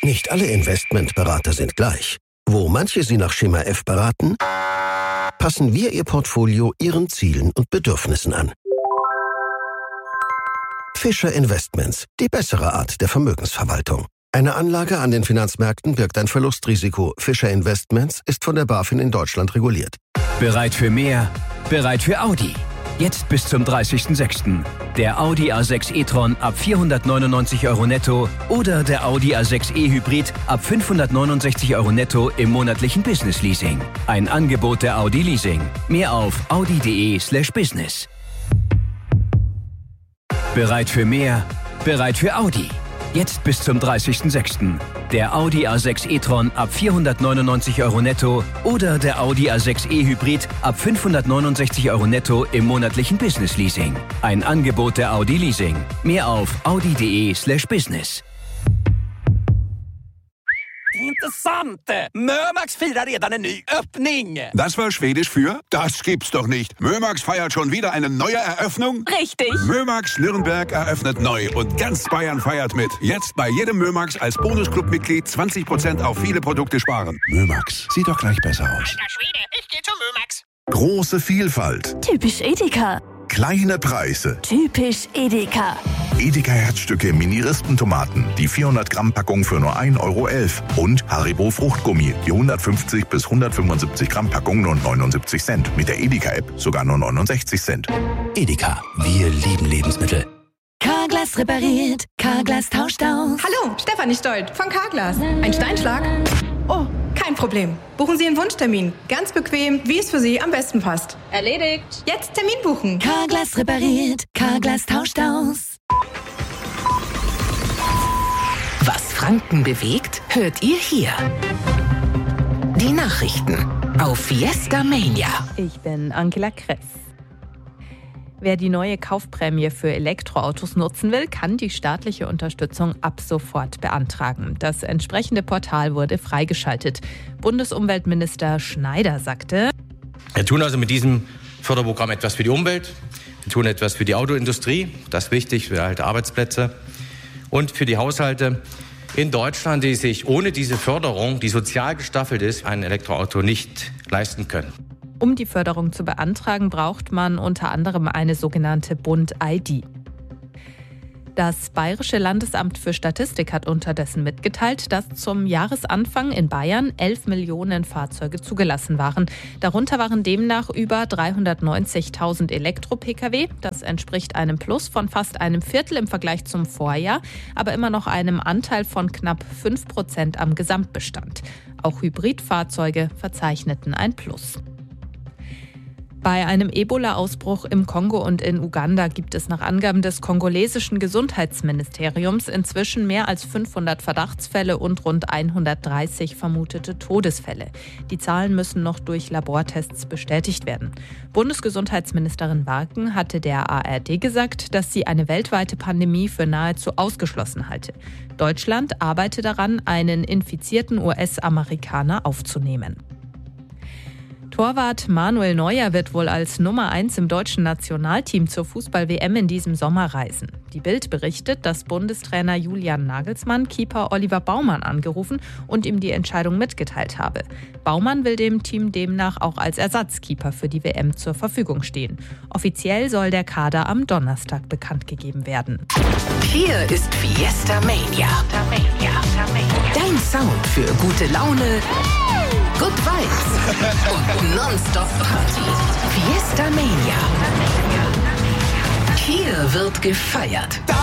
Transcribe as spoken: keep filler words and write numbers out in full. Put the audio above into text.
Nicht alle Investmentberater sind gleich. Wo manche Sie nach Schema F beraten, passen wir Ihr Portfolio Ihren Zielen und Bedürfnissen an. Fischer Investments, die bessere Art der Vermögensverwaltung. Eine Anlage an den Finanzmärkten birgt ein Verlustrisiko. Fischer Investments ist von der BaFin in Deutschland reguliert. Bereit für mehr? Bereit für Audi? Jetzt bis zum dreißigsten sechsten Der Audi A sechs e-tron ab vierhundertneunundneunzig Euro netto oder der Audi A sechs e-Hybrid ab fünfhundertneunundsechzig Euro netto im monatlichen Business Leasing. Ein Angebot der Audi Leasing. Mehr auf audi.de slash business. Bereit für mehr? Bereit für Audi? Jetzt bis zum dreißigsten sechsten Der Audi A sechs e-tron ab vierhundertneunundneunzig Euro netto oder der Audi A sechs e-Hybrid ab fünfhundertneunundsechzig Euro netto im monatlichen Business Leasing. Ein Angebot der Audi Leasing. Mehr auf audi.de slash business. Intressant! Mömax firar redan en ny öppning! Das war Schwedisch für das gibt's doch nicht. Mömax feiert schon wieder eine neue Eröffnung? Richtig! Mömax Nürnberg eröffnet neu und ganz Bayern feiert mit. Jetzt bei jedem Mömax als Bonusclub-Mitglied zwanzig Prozent auf viele Produkte sparen. Mömax, sieht doch gleich besser aus. Alter Schwede, ich geh zu Mömax. Große Vielfalt. Typisch Edeka. Kleine Preise. Typisch Edeka. Edeka Herzstücke Mini-Rispentomaten, die vierhundert Gramm Packung für nur ein Euro elf. Und Haribo Fruchtgummi, die hundertfünfzig bis hundertfünfundsiebzig Gramm Packung nur neunundsiebzig Cent. Mit der Edeka-App sogar nur neunundsechzig Cent. Edeka, wir lieben Lebensmittel. Carglass repariert, Carglass tauscht aus. Hallo, Stefanie Stolt von Carglass. Ein Steinschlag? Oh, kein Problem. Buchen Sie Ihren Wunschtermin. Ganz bequem, wie es für Sie am besten passt. Erledigt. Jetzt Termin buchen. Carglass repariert, Carglass tauscht aus. Was Franken bewegt, hört ihr hier. Die Nachrichten auf Fiesta Mania. Ich bin Angela Kress. Wer die neue Kaufprämie für Elektroautos nutzen will, kann die staatliche Unterstützung ab sofort beantragen. Das entsprechende Portal wurde freigeschaltet. Bundesumweltminister Schneider sagte: Wir tun also mit diesem Förderprogramm etwas für die Umwelt, wir tun etwas für die Autoindustrie, das ist wichtig, für alte Arbeitsplätze und für die Haushalte in Deutschland, die sich ohne diese Förderung, die sozial gestaffelt ist, ein Elektroauto nicht leisten können. Um die Förderung zu beantragen, braucht man unter anderem eine sogenannte Bund-I D. Das Bayerische Landesamt für Statistik hat unterdessen mitgeteilt, dass zum Jahresanfang in Bayern elf Millionen Fahrzeuge zugelassen waren. Darunter waren demnach über dreihundertneunzigtausend Elektro-Pkw. Das entspricht einem Plus von fast einem Viertel im Vergleich zum Vorjahr, aber immer noch einem Anteil von knapp fünf Prozent am Gesamtbestand. Auch Hybridfahrzeuge verzeichneten ein Plus. Bei einem Ebola-Ausbruch im Kongo und in Uganda gibt es nach Angaben des kongolesischen Gesundheitsministeriums inzwischen mehr als fünfhundert Verdachtsfälle und rund hundertdreißig vermutete Todesfälle. Die Zahlen müssen noch durch Labortests bestätigt werden. Bundesgesundheitsministerin Warken hatte der A R D gesagt, dass sie eine weltweite Pandemie für nahezu ausgeschlossen halte. Deutschland arbeite daran, einen infizierten U S-Amerikaner aufzunehmen. Torwart Manuel Neuer wird wohl als Nummer eins im deutschen Nationalteam zur Fußball-W M in diesem Sommer reisen. Die Bild berichtet, dass Bundestrainer Julian Nagelsmann Keeper Oliver Baumann angerufen und ihm die Entscheidung mitgeteilt habe. Baumann will dem Team demnach auch als Ersatzkeeper für die W M zur Verfügung stehen. Offiziell soll der Kader am Donnerstag bekannt gegeben werden. Hier ist Fiesta Mania. Dein Sound für gute Laune, Good Vibes und Nonstop Party. Fiesta Mania. Hier wird gefeiert.